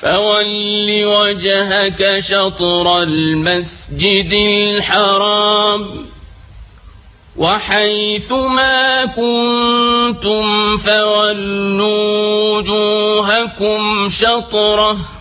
فول وجهك شطر المسجد الحرام وحيث ما كنتم فولوا وجوهكم شطره